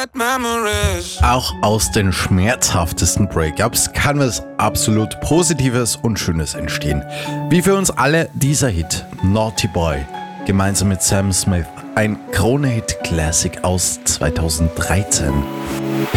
Auch aus den schmerzhaftesten Breakups kann was absolut Positives und Schönes entstehen. Wie für uns alle dieser Hit Naughty Boy, gemeinsam mit Sam Smith, ein Krone-Hit-Classic aus 2013.